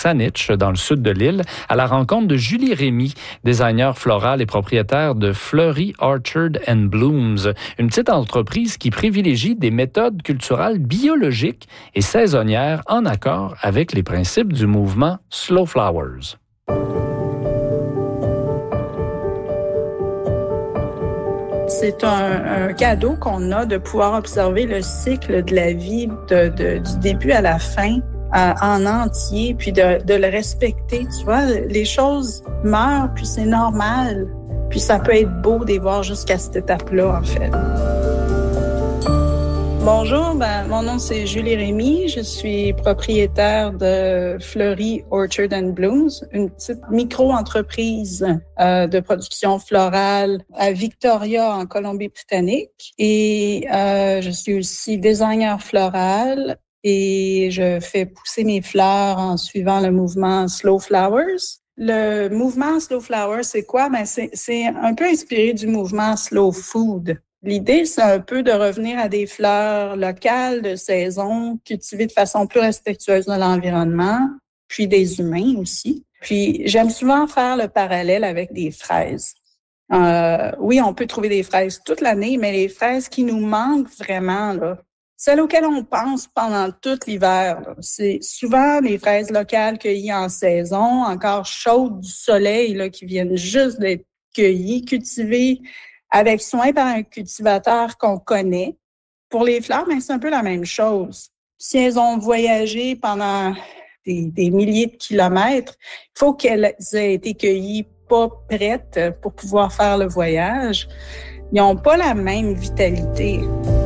Saanich, dans le sud de l'île, à la rencontre de Julie Rémy, designer floral et propriétaire de Fleury Orchard and Blooms, une petite entreprise qui privilégie des méthodes culturales biologiques et saisonnières en accord avec les principes du mouvement Slow Flowers. C'est un cadeau qu'on a de pouvoir observer le cycle de la vie du début à la fin en entier, puis de le respecter. Tu vois, les choses meurent, puis c'est normal. Puis ça peut être beau de les voir jusqu'à cette étape-là, en fait. Bonjour, mon nom c'est Julie Rémy. Je suis propriétaire de Fleury Orchard and Blooms, une petite micro-entreprise de production florale à Victoria, en Colombie-Britannique. Et je suis aussi designer floral et je fais pousser mes fleurs en suivant le mouvement Slow Flowers. Le mouvement Slow Flowers, c'est quoi? C'est un peu inspiré du mouvement Slow Food. L'idée, c'est un peu de revenir à des fleurs locales, de saison, cultivées de façon plus respectueuse de l'environnement, puis des humains aussi. Puis, j'aime souvent faire le parallèle avec des fraises. Oui, on peut trouver des fraises toute l'année, mais les fraises qui nous manquent vraiment, là, celles auxquelles on pense pendant tout l'hiver, là, c'est souvent les fraises locales cueillies en saison, encore chaudes du soleil, là, qui viennent juste d'être cueillies, cultivées avec soin par un cultivateur qu'on connaît. Pour les fleurs, c'est un peu la même chose. Si elles ont voyagé pendant des milliers de kilomètres, il faut qu'elles aient été cueillies pas prêtes pour pouvoir faire le voyage. Ils n'ont pas la même vitalité.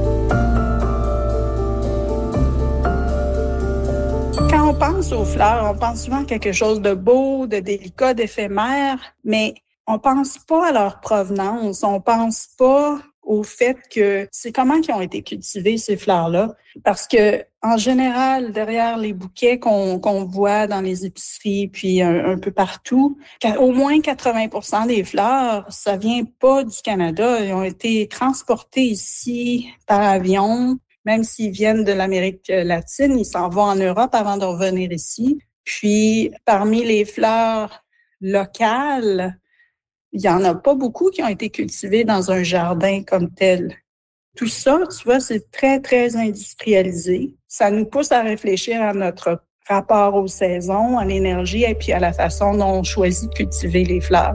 Quand on pense aux fleurs, on pense souvent à quelque chose de beau, de délicat, d'éphémère, mais on pense pas à leur provenance, on pense pas au fait que c'est comment ils ont été cultivées, ces fleurs-là. Parce que, en général, derrière les bouquets qu'on voit dans les épiceries, puis un peu partout, au moins 80% des fleurs, ça vient pas du Canada. Ils ont été transportés ici par avion. Même s'ils viennent de l'Amérique latine, ils s'en vont en Europe avant de revenir ici. Puis, parmi les fleurs locales, il n'y en a pas beaucoup qui ont été cultivés dans un jardin comme tel. Tout ça, tu vois, c'est très, très industrialisé. Ça nous pousse à réfléchir à notre rapport aux saisons, à l'énergie et puis à la façon dont on choisit de cultiver les fleurs.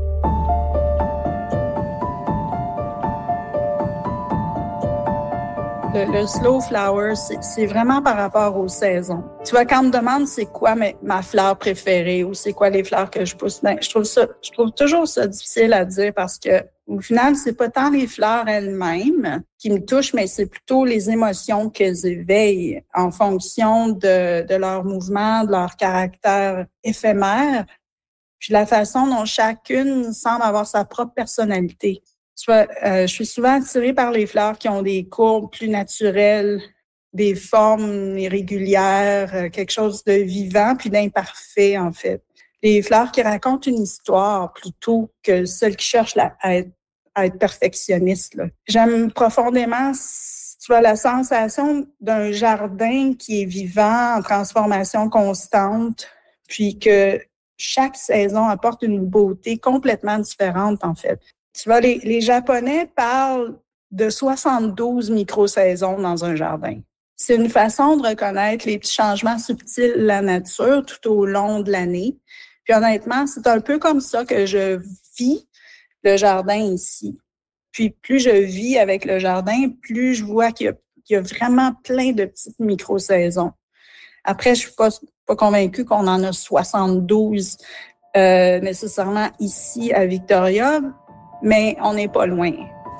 Le slow flower, c'est vraiment par rapport aux saisons. Tu vois, quand on me demande c'est quoi ma fleur préférée ou c'est quoi les fleurs que je pousse, je trouve toujours ça difficile à dire parce que au final, c'est pas tant les fleurs elles-mêmes qui me touchent, mais c'est plutôt les émotions qu'elles éveillent en fonction de leur mouvement, de leur caractère éphémère, puis la façon dont chacune semble avoir sa propre personnalité. Tu vois, je suis souvent attirée par les fleurs qui ont des courbes plus naturelles, des formes irrégulières, quelque chose de vivant puis d'imparfait, en fait. Les fleurs qui racontent une histoire plutôt que celles qui cherchent à être perfectionnistes, là. J'aime profondément, tu vois, la sensation d'un jardin qui est vivant, en transformation constante, puis que chaque saison apporte une beauté complètement différente, en fait. Tu vois, les Japonais parlent de 72 micro-saisons dans un jardin. C'est une façon de reconnaître les petits changements subtils de la nature tout au long de l'année. Puis honnêtement, c'est un peu comme ça que je vis le jardin ici. Puis plus je vis avec le jardin, plus je vois qu'il y a vraiment plein de petites micro-saisons. Après, je suis pas convaincue qu'on en a 72 nécessairement ici à Victoria, mais on n'est pas loin.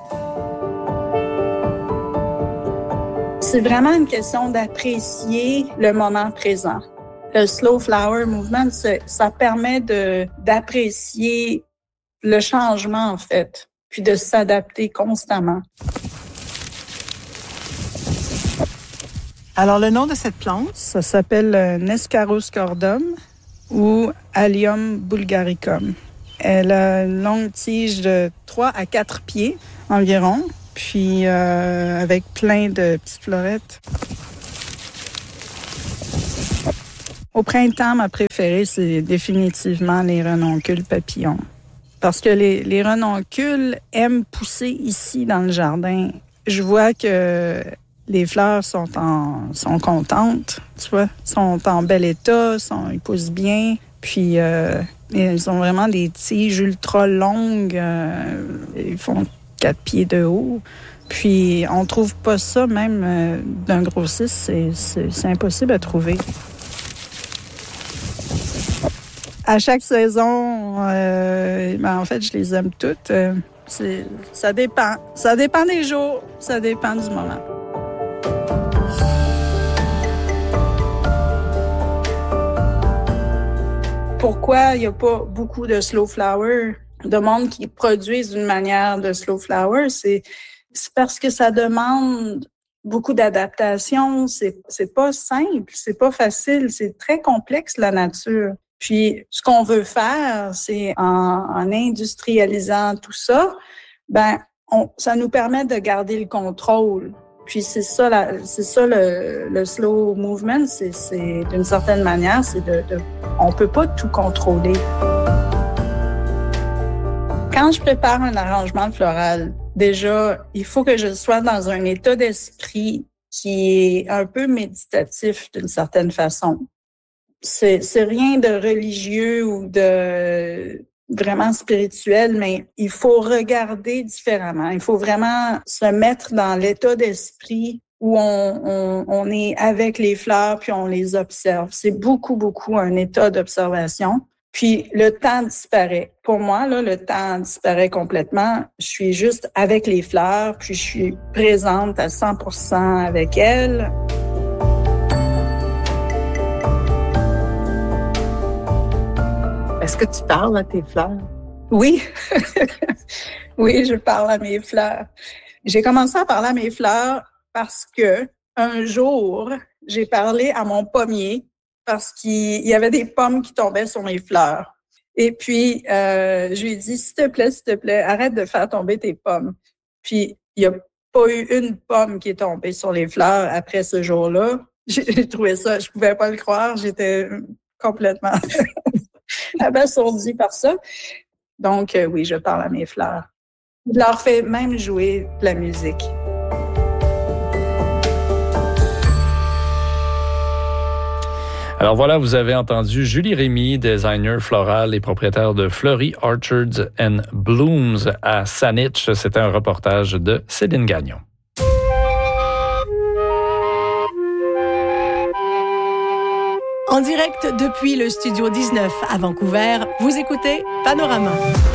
C'est vraiment une question d'apprécier le moment présent. Le Slow Flower Movement, ça permet d'apprécier le changement, en fait, puis de s'adapter constamment. Alors, le nom de cette plante, ça s'appelle Nescarus cordum ou Allium bulgaricum. Elle a une longue tige de 3 à 4 pieds environ, puis avec plein de petites florettes. Au printemps, ma préférée, c'est définitivement les renoncules papillons. Parce que les renoncules aiment pousser ici dans le jardin. Je vois que les fleurs sont contentes, tu vois, sont en bel état, ils poussent bien. Puis, ils ont vraiment des tiges ultra longues. Ils font 4 pieds de haut. Puis, on trouve pas ça, même d'un grossiste, c'est impossible à trouver. À chaque saison, en fait, je les aime toutes. Ça dépend. Ça dépend des jours, ça dépend du moment. Pourquoi il n'y a pas beaucoup de slow flower, de monde qui produisent d'une manière de slow flower? C'est parce que ça demande beaucoup d'adaptation. C'est pas simple, c'est pas facile, c'est très complexe, la nature. Puis, ce qu'on veut faire, c'est en industrialisant tout ça, ça nous permet de garder le contrôle. Puis c'est ça le slow movement, c'est d'une certaine manière, on peut pas tout contrôler. Quand je prépare un arrangement floral, déjà, il faut que je sois dans un état d'esprit qui est un peu méditatif d'une certaine façon. C'est rien de religieux ou de vraiment spirituel, mais il faut regarder différemment. Il faut vraiment se mettre dans l'état d'esprit où on est avec les fleurs puis on les observe. C'est beaucoup, beaucoup un état d'observation. Puis le temps disparaît. Pour moi, là, le temps disparaît complètement. Je suis juste avec les fleurs, puis je suis présente à 100% avec elles. Est-ce que tu parles à tes fleurs? Oui. Oui, je parle à mes fleurs. J'ai commencé à parler à mes fleurs parce que un jour, j'ai parlé à mon pommier parce qu'il y avait des pommes qui tombaient sur mes fleurs. Et puis, je lui ai dit, s'il te plaît, arrête de faire tomber tes pommes. Puis, il n'y a pas eu une pomme qui est tombée sur les fleurs après ce jour-là. J'ai trouvé ça, je pouvais pas le croire. J'étais complètement abasourdie par ça. Donc, oui, je parle à mes fleurs. Je leur fais même jouer de la musique. Alors voilà, vous avez entendu Julie Rémy, designer floral et propriétaire de Fleury Orchards and Blooms à Saanich. C'était un reportage de Céline Gagnon. En direct depuis le Studio 19 à Vancouver, vous écoutez Panorama.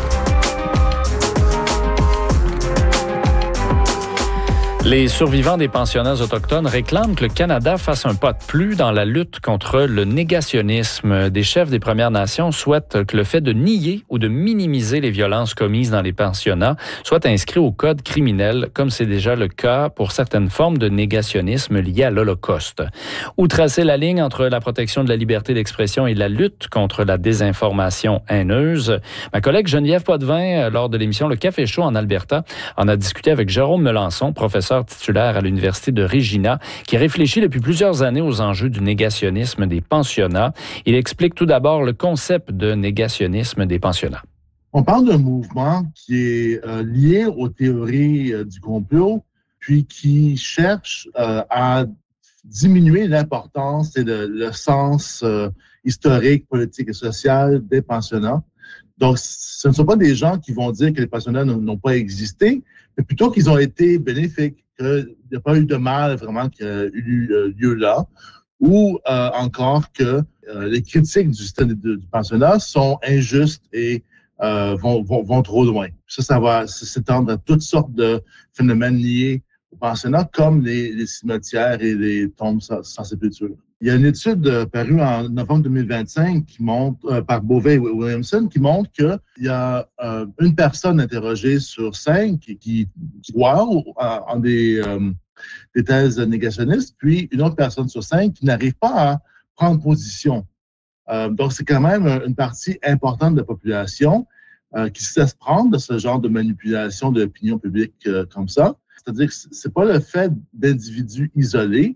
Les survivants des pensionnats autochtones réclament que le Canada fasse un pas de plus dans la lutte contre le négationnisme. Des chefs des Premières Nations souhaitent que le fait de nier ou de minimiser les violences commises dans les pensionnats soit inscrit au code criminel, comme c'est déjà le cas pour certaines formes de négationnisme liées à l'Holocauste. Où tracer la ligne entre la protection de la liberté d'expression et la lutte contre la désinformation haineuse? Ma collègue Geneviève Potvin, lors de l'émission Le Café Chaud en Alberta, en a discuté avec Jérôme Melançon, professeur titulaire à l'Université de Regina, qui réfléchit depuis plusieurs années aux enjeux du négationnisme des pensionnats. Il explique tout d'abord le concept de négationnisme des pensionnats. On parle d'un mouvement qui est lié aux théories du complot, puis qui cherche à diminuer l'importance et le sens historique, politique et social des pensionnats. Donc, ce ne sont pas des gens qui vont dire que les pensionnats n'ont pas existé, mais plutôt qu'ils ont été bénéfiques, qu'il n'y a pas eu de mal vraiment qui a eu lieu là, ou encore que les critiques du système du pensionnat sont injustes et vont trop loin. Ça va s'étendre à toutes sortes de phénomènes liés au pensionnat, comme les cimetières et les tombes sans sépulture. Il y a une étude parue en novembre 2025 qui montre, par Beauvais et Williamson, qui montre qu'il y a une personne interrogée sur 5 qui croit en des thèses négationnistes, puis une autre personne sur 5 qui n'arrive pas à prendre position. Donc, c'est quand même une partie importante de la population qui se laisse prendre de ce genre de manipulation de l'opinion publique comme ça. C'est-à-dire que c'est pas le fait d'individus isolés,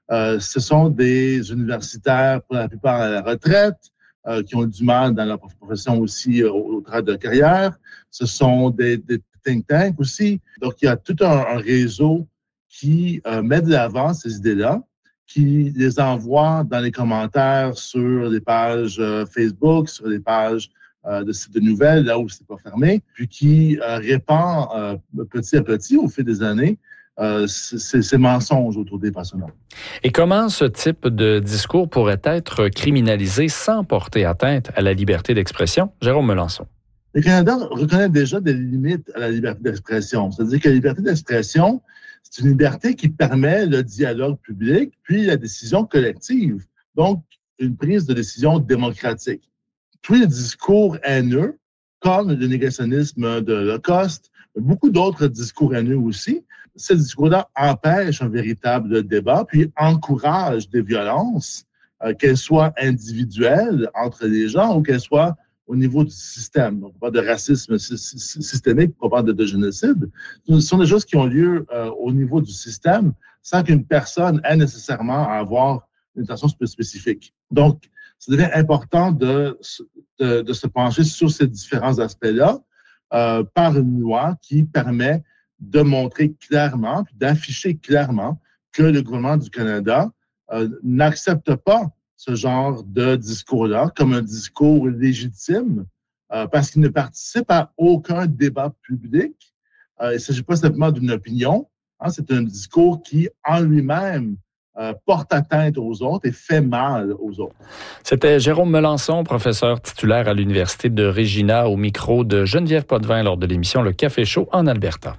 Ce sont des universitaires, pour la plupart à la retraite, qui ont du mal dans leur profession aussi au travers de carrière. Ce sont des think tanks aussi. Donc, il y a tout un réseau qui met de l'avant ces idées-là, qui les envoie dans les commentaires sur les pages Facebook, sur les pages de sites de nouvelles, là où c'est pas fermé, puis qui répand petit à petit, au fil des années, ces mensonges autour des passionnants. Et comment ce type de discours pourrait être criminalisé sans porter atteinte à la liberté d'expression? Jérôme Melançon. Le Canada reconnaît déjà des limites à la liberté d'expression. C'est-à-dire que la liberté d'expression, c'est une liberté qui permet le dialogue public, puis la décision collective. Donc, une prise de décision démocratique. Tous les discours haineux, comme le négationnisme de l'Holocauste, beaucoup d'autres discours haineux aussi, ces discours-là empêchent un véritable débat, puis encouragent des violences, qu'elles soient individuelles entre les gens ou qu'elles soient au niveau du système. Donc, on parle de racisme systémique, on parle de génocide. Ce sont des choses qui ont lieu au niveau du système sans qu'une personne ait nécessairement à avoir une intention spécifique. Donc, ça devient important de se pencher sur ces différents aspects-là par une loi qui permet de montrer clairement, puis d'afficher clairement que le gouvernement du Canada n'accepte pas ce genre de discours-là comme un discours légitime parce qu'il ne participe à aucun débat public. Il ne s'agit pas simplement d'une opinion. C'est un discours qui, en lui-même, porte atteinte aux autres et fait mal aux autres. C'était Jérôme Melançon, professeur titulaire à l'Université de Regina, au micro de Geneviève Potvin lors de l'émission Le Café Chaud en Alberta.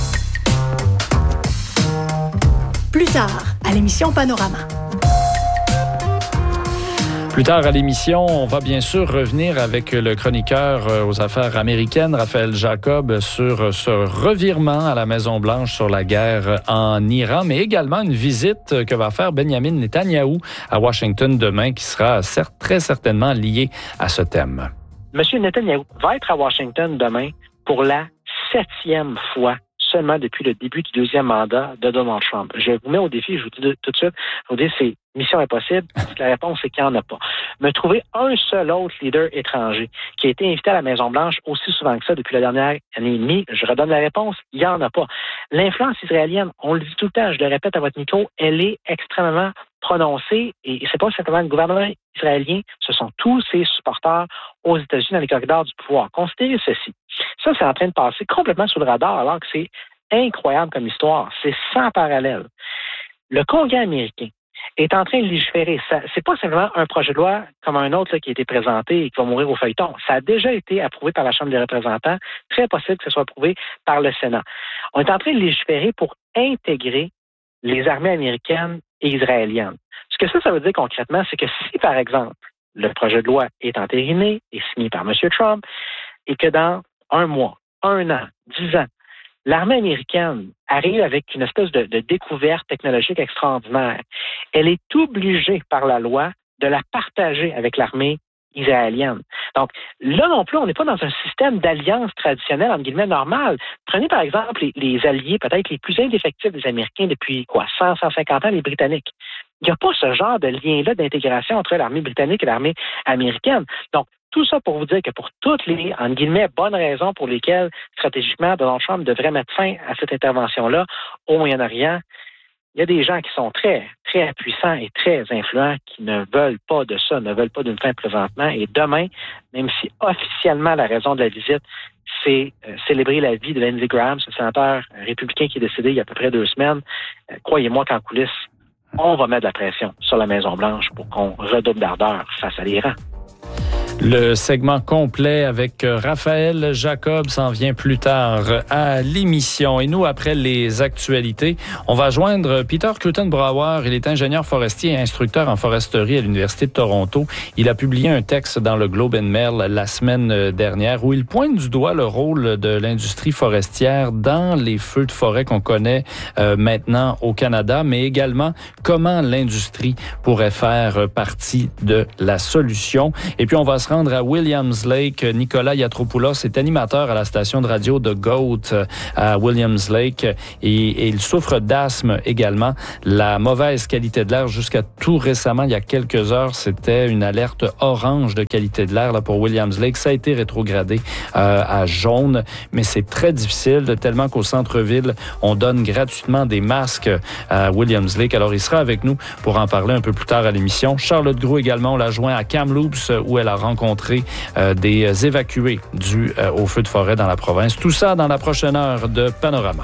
Plus tard, à l'émission Panorama. Plus tard à l'émission, on va bien sûr revenir avec le chroniqueur aux affaires américaines, Raphaël Jacob, sur ce revirement à la Maison-Blanche sur la guerre en Iran, mais également une visite que va faire Benjamin Netanyahou à Washington demain, qui sera très certainement liée à ce thème. M. Netanyahou va être à Washington demain pour la 7e fois seulement depuis le début du 2e mandat de Donald Trump. Je vous mets au défi, je vous dis tout de suite, je vous dis c'est mission impossible, parce que la réponse c'est qu'il n'y en a pas. Me trouver un seul autre leader étranger qui a été invité à la Maison-Blanche aussi souvent que ça depuis la dernière année et demie, je redonne la réponse, il n'y en a pas. L'influence israélienne, on le dit tout le temps, je le répète à votre micro, elle est extrêmement prononcée et c'est pas simplement le gouvernement israélien, ce sont tous ses supporters aux États-Unis dans les corridors du pouvoir. Considérez ceci. Ça, c'est en train de passer complètement sous le radar alors que c'est incroyable comme histoire. C'est sans parallèle. Le Congrès américain est en train de légiférer. C'est pas simplement un projet de loi comme un autre là, qui a été présenté et qui va mourir au feuilleton. Ça a déjà été approuvé par la Chambre des représentants. Très possible que ce soit approuvé par le Sénat. On est en train de légiférer pour intégrer les armées américaines et israéliennes. Ce que ça veut dire concrètement, c'est que si, par exemple, le projet de loi est entériné et signé par M. Trump et que dans 1 mois, 1 an, 10 ans, l'armée américaine arrive avec une espèce de découverte technologique extraordinaire. Elle est obligée par la loi de la partager avec l'armée israélienne. Donc, là non plus, on n'est pas dans un système d'alliance traditionnelle, entre guillemets, normale. Prenez par exemple les alliés peut-être les plus indéfectibles des Américains depuis 150 ans, les Britanniques. Il n'y a pas ce genre de lien-là d'intégration entre l'armée britannique et l'armée américaine. Donc, tout ça pour vous dire que pour toutes les, entre guillemets, bonnes raisons pour lesquelles, stratégiquement, Donald Trump devrait mettre fin à cette intervention-là au Moyen-Orient, il y a des gens qui sont très, très puissants et très influents qui ne veulent pas de ça, ne veulent pas d'une fin présentement. Et demain, même si officiellement la raison de la visite, c'est célébrer la vie de Lindsey Graham, ce sénateur républicain qui est décédé il y a à peu près 2 semaines, croyez-moi qu'en coulisses, on va mettre de la pression sur la Maison-Blanche pour qu'on redouble d'ardeur face à l'Iran. Le segment complet avec Raphaël Jacob s'en vient plus tard à l'émission. Et nous, après les actualités, on va joindre Peter Krutenbrouwer. Il est ingénieur forestier et instructeur en foresterie à l'Université de Toronto. Il a publié un texte dans le Globe and Mail la semaine dernière où il pointe du doigt le rôle de l'industrie forestière dans les feux de forêt qu'on connaît maintenant au Canada, mais également comment l'industrie pourrait faire partie de la solution. Et puis, on va se se rendre à Williams Lake. Nicolas Yatropoulos est animateur à la station de radio de Goat à Williams Lake et il souffre d'asthme également. La mauvaise qualité de l'air jusqu'à tout récemment, il y a quelques heures, c'était une alerte orange de qualité de l'air là, pour Williams Lake. Ça a été rétrogradé à jaune, mais c'est très difficile, tellement qu'au centre-ville, on donne gratuitement des masques à Williams Lake. Alors, il sera avec nous pour en parler un peu plus tard à l'émission. Charlotte Groulx également, on l'a joint à Kamloops où elle a rencontré des évacués dus au feu de forêt dans la province. Tout ça dans la prochaine heure de Panorama.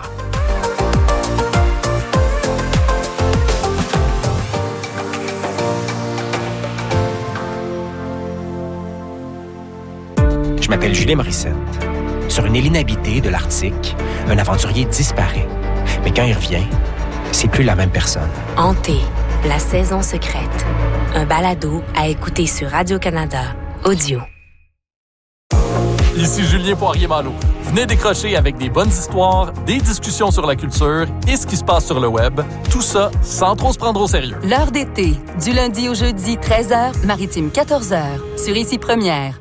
Je m'appelle Julien Morissette. Sur une île inhabitée de l'Arctique, un aventurier disparaît. Mais quand il revient, c'est plus la même personne. Hanté, la saison secrète. Un balado à écouter sur Radio-Canada Audio. Ici Julien Poirier-Malo. Venez décrocher avec des bonnes histoires, des discussions sur la culture et ce qui se passe sur le web. Tout ça sans trop se prendre au sérieux. L'heure d'été, du lundi au jeudi, 13h, maritime 14h, sur Ici Première.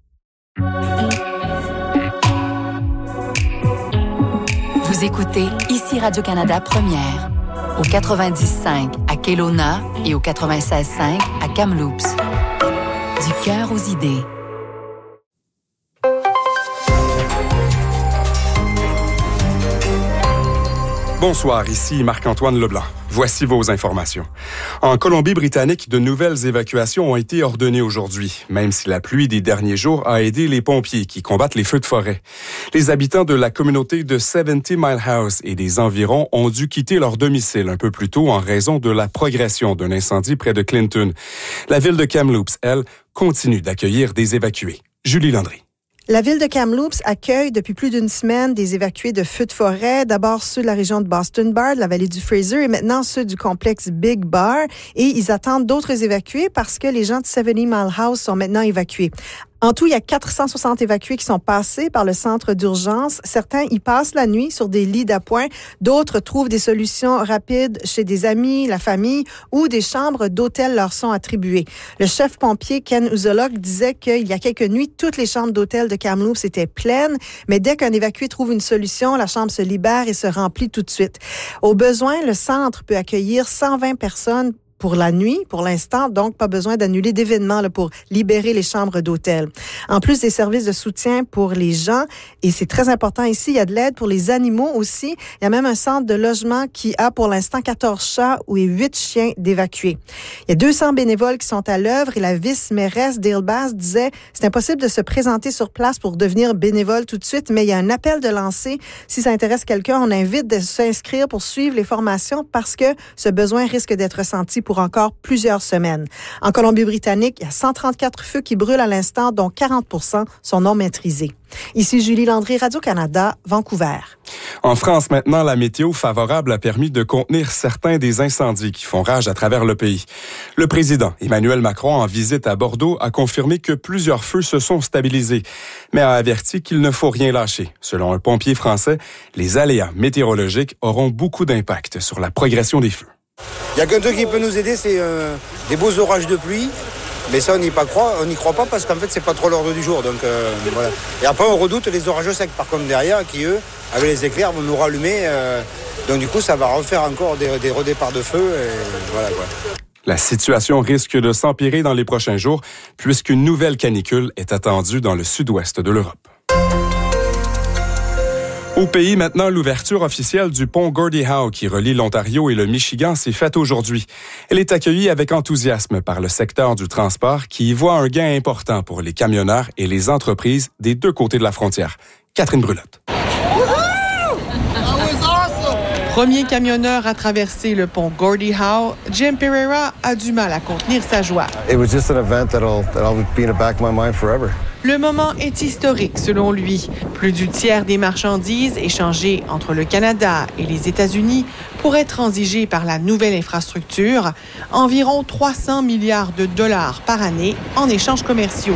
Vous écoutez Ici Radio-Canada Première, au 90.5 à Kelowna et au 96.5 à Kamloops. Du cœur aux idées. Bonsoir, ici Marc-Antoine Leblanc. Voici vos informations. En Colombie-Britannique, de nouvelles évacuations ont été ordonnées aujourd'hui, même si la pluie des derniers jours a aidé les pompiers qui combattent les feux de forêt. Les habitants de la communauté de 70 Mile House et des environs ont dû quitter leur domicile un peu plus tôt en raison de la progression d'un incendie près de Clinton. La ville de Kamloops, elle, continue d'accueillir des évacués. Julie Landry. La ville de Kamloops accueille depuis plus d'une semaine des évacués de feux de forêt. D'abord ceux de la région de Boston Bar, de la vallée du Fraser, et maintenant ceux du complexe Big Bar. Et ils attendent d'autres évacués parce que les gens de 70 Mile House sont maintenant évacués. En tout, il y a 460 évacués qui sont passés par le centre d'urgence. Certains y passent la nuit sur des lits d'appoint. D'autres trouvent des solutions rapides chez des amis, la famille ou des chambres d'hôtel leur sont attribuées. Le chef pompier Ken Uzolok disait qu'il y a quelques nuits, toutes les chambres d'hôtel de Kamloops étaient pleines. Mais dès qu'un évacué trouve une solution, la chambre se libère et se remplit tout de suite. Au besoin, le centre peut accueillir 120 personnes pour la nuit, pour l'instant, donc pas besoin d'annuler d'événements là, pour libérer les chambres d'hôtel. En plus des services de soutien pour les gens, et c'est très important ici, il y a de l'aide pour les animaux aussi. Il y a même un centre de logement qui a pour l'instant 14 chats et 8 chiens d'évacués. Il y a 200 bénévoles qui sont à l'œuvre et la vice-mairesse Dale Bass disait « C'est impossible de se présenter sur place pour devenir bénévole tout de suite, mais il y a un appel de lancer. Si ça intéresse quelqu'un, on invite de s'inscrire pour suivre les formations parce que ce besoin risque d'être ressenti pour encore plusieurs semaines. En Colombie-Britannique, il y a 134 feux qui brûlent à l'instant, dont 40% sont non maîtrisés. Ici Julie Landry, Radio-Canada, Vancouver. En France, maintenant, la météo favorable a permis de contenir certains des incendies qui font rage à travers le pays. Le président Emmanuel Macron, en visite à Bordeaux, a confirmé que plusieurs feux se sont stabilisés, mais a averti qu'il ne faut rien lâcher. Selon un pompier français, les aléas météorologiques auront beaucoup d'impact sur la progression des feux. Il n'y a qu'un truc qui peut nous aider, c'est des beaux orages de pluie. Mais ça, on n'y croit pas parce qu'en fait, c'est pas trop l'ordre du jour. Donc voilà. Et après, on redoute les orages secs, par contre, derrière, qui, eux, avec les éclairs, vont nous rallumer. Donc du coup, ça va refaire encore des redéparts de feu. Et voilà, quoi. La situation risque de s'empirer dans les prochains jours, puisqu'une nouvelle canicule est attendue dans le sud-ouest de l'Europe. Au pays, maintenant, l'ouverture officielle du pont Gordie Howe qui relie l'Ontario et le Michigan s'est faite aujourd'hui. Elle est accueillie avec enthousiasme par le secteur du transport qui y voit un gain important pour les camionneurs et les entreprises des deux côtés de la frontière. Catherine Brulotte. Premier camionneur à traverser le pont Gordie Howe, Jim Pereira a du mal à contenir sa joie. It was just an event that'll be in the back of my mind forever. Le moment est historique, selon lui. Plus du tiers des marchandises échangées entre le Canada et les États-Unis pourraient transiger par la nouvelle infrastructure, environ 300 milliards de dollars par année en échanges commerciaux.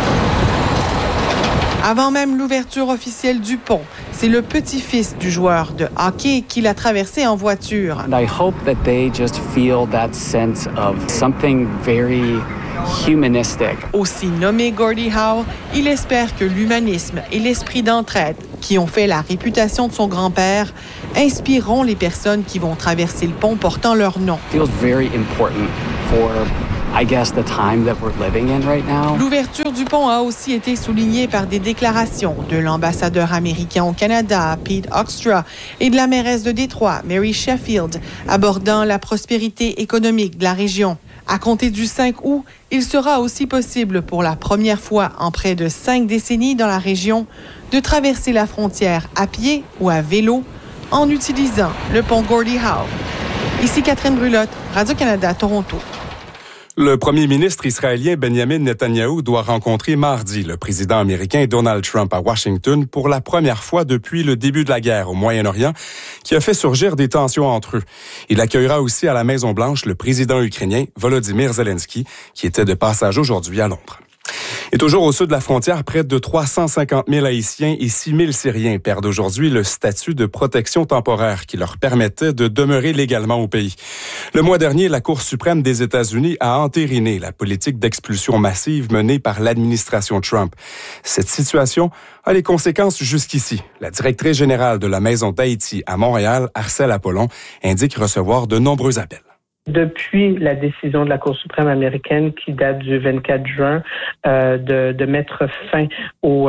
Avant même l'ouverture officielle du pont, c'est le petit-fils du joueur de hockey qui l'a traversé en voiture. And I hope that they just feel that sense of something very humanistic. Aussi nommé Gordie Howe, il espère que l'humanisme et l'esprit d'entraide qui ont fait la réputation de son grand-père inspireront les personnes qui vont traverser le pont portant leur nom. Feels very important for I guess the time that we're living in right now. L'ouverture du pont a aussi été soulignée par des déclarations de l'ambassadeur américain au Canada, Pete Hoekstra, et de la mairesse de Détroit, Mary Sheffield, abordant la prospérité économique de la région. À compter du 5 août, il sera aussi possible pour la première fois en près de 5 décennies dans la région de traverser la frontière à pied ou à vélo en utilisant le pont Gordie Howe. Ici Catherine Brulotte, Radio-Canada, Toronto. Le premier ministre israélien Benjamin Netanyahou doit rencontrer mardi le président américain Donald Trump à Washington pour la première fois depuis le début de la guerre au Moyen-Orient, qui a fait surgir des tensions entre eux. Il accueillera aussi à la Maison-Blanche le président ukrainien Volodymyr Zelensky, qui était de passage aujourd'hui à Londres. Et toujours au sud de la frontière, près de 350 000 Haïtiens et 6 000 Syriens perdent aujourd'hui le statut de protection temporaire qui leur permettait de demeurer légalement au pays. Le mois dernier, la Cour suprême des États-Unis a entériné la politique d'expulsion massive menée par l'administration Trump. Cette situation a les conséquences jusqu'ici. La directrice générale de la Maison d'Haïti à Montréal, Arcelle Apollon, indique recevoir de nombreux appels. Depuis la décision de la Cour suprême américaine qui date du 24 juin de mettre fin au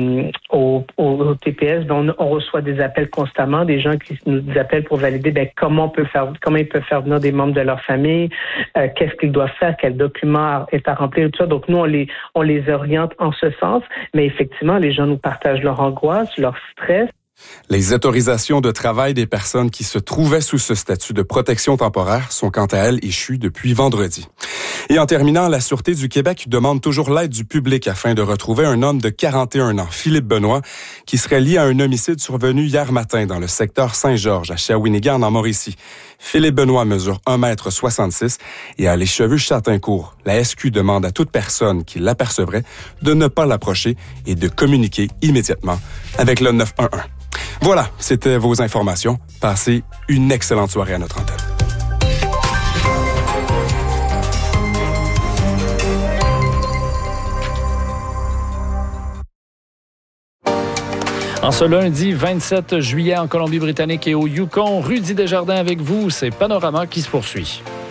TPS, on reçoit des appels constamment, des gens qui nous appellent pour valider comment ils peuvent faire venir des membres de leur famille, qu'est-ce qu'ils doivent faire, quel document est à remplir, tout ça. Donc nous on les oriente en ce sens, mais effectivement les gens nous partagent leur angoisse, leur stress. Les autorisations de travail des personnes qui se trouvaient sous ce statut de protection temporaire sont quant à elles échues depuis vendredi. Et en terminant, la Sûreté du Québec demande toujours l'aide du public afin de retrouver un homme de 41 ans, Philippe Benoît, qui serait lié à un homicide survenu hier matin dans le secteur Saint-Georges à Shawinigan en Mauricie. Philippe Benoît mesure 1,66 m et a les cheveux châtain courts. La SQ demande à toute personne qui l'apercevrait de ne pas l'approcher et de communiquer immédiatement avec le 911. Voilà, c'était vos informations. Passez une excellente soirée à notre antenne. En ce lundi 27 juillet en Colombie-Britannique et au Yukon, Rudy Desjardins avec vous, c'est Panorama qui se poursuit.